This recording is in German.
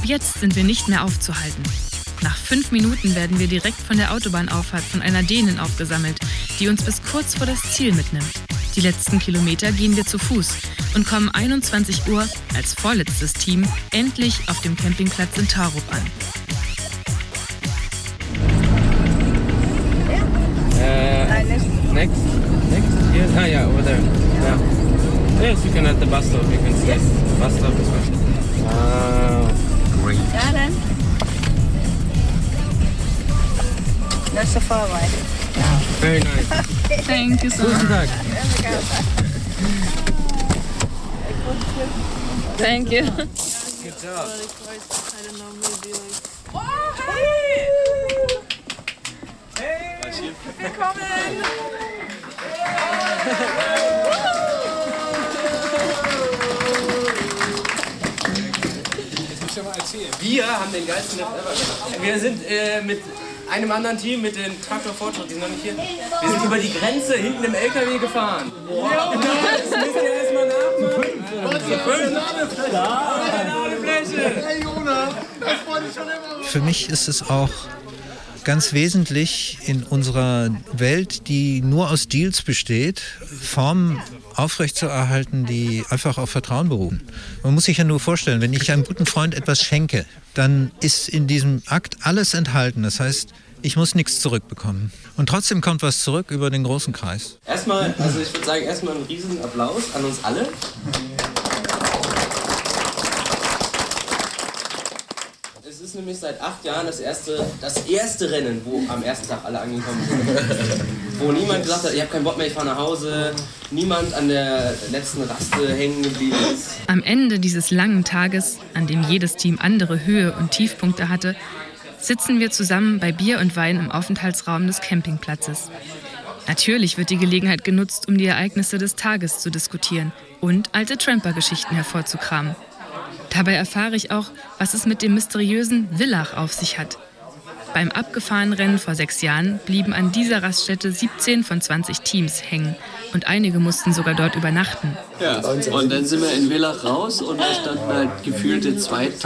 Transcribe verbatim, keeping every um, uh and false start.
jetzt sind wir nicht mehr aufzuhalten. Nach fünf Minuten werden wir direkt von der Autobahnauffahrt von einer Dänin aufgesammelt, die uns bis kurz vor das Ziel mitnimmt. Die letzten Kilometer gehen wir zu Fuß und kommen einundzwanzig Uhr als vorletztes Team endlich auf dem Campingplatz in Tarup an. Uh, next, next, here, ah yeah, over there. Yeah. Yes, you can at the bus stop. You can see Yes. bus stop as well. Wow, great. Ja, dann. Not so far away. Very nice. Thank you so much. Guten Tag. Thank you. Good job. Oh, hey! Hey! Willkommen! Wir haben den geilsten Lift ever gemacht. Wir sind äh, mit einem anderen Team, mit dem Traktor Fortschritt, die sind noch nicht hier. Wir sind über die Grenze hinten im L K W gefahren. Wow. Das müsst ihr erstmal nachmachen. Hey Jonas, das wollte ich schon immer. Für mich ist es auch ganz wesentlich in unserer Welt, die nur aus Deals besteht, Formen aufrechtzuerhalten, die einfach auf Vertrauen beruhen. Man muss sich ja nur vorstellen, wenn ich einem guten Freund etwas schenke, dann ist in diesem Akt alles enthalten. Das heißt, ich muss nichts zurückbekommen. Und trotzdem kommt was zurück über den großen Kreis. Erstmal, also ich würde sagen, erstmal einen riesen Applaus an uns alle. Es ist nämlich seit acht Jahren das erste, das erste Rennen, wo am ersten Tag alle angekommen sind. Wo niemand gesagt hat, ich habe keinen Bock mehr, ich fahre nach Hause. Niemand an der letzten Raste hängen geblieben ist. Am Ende dieses langen Tages, an dem jedes Team andere Höhe- und Tiefpunkte hatte, sitzen wir zusammen bei Bier und Wein im Aufenthaltsraum des Campingplatzes. Natürlich wird die Gelegenheit genutzt, um die Ereignisse des Tages zu diskutieren und alte Tramper-Geschichten hervorzukramen. Dabei erfahre ich auch, was es mit dem mysteriösen Villach auf sich hat. Beim Abgefahrenrennen vor sechs Jahren blieben an dieser Raststätte siebzehn von zwanzig Teams hängen und einige mussten sogar dort übernachten. Ja, und dann sind wir in Villach raus und da standen halt gefühlte zweitausend